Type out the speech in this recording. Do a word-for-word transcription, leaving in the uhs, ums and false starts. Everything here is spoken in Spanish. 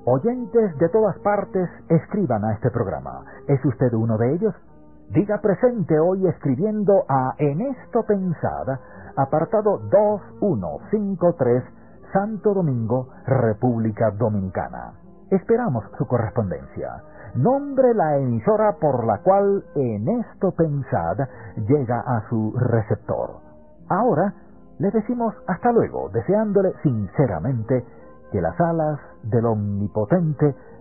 Oyentes de todas partes escriban a este programa. ¿Es usted uno de ellos? Diga presente hoy escribiendo a En esto Pensad, apartado dos uno cinco tres, Santo Domingo, República Dominicana. Esperamos su correspondencia. Nombre la emisora por la cual En esto Pensad llega a su receptor. Ahora le decimos hasta luego, deseándole sinceramente que las alas del Omnipotente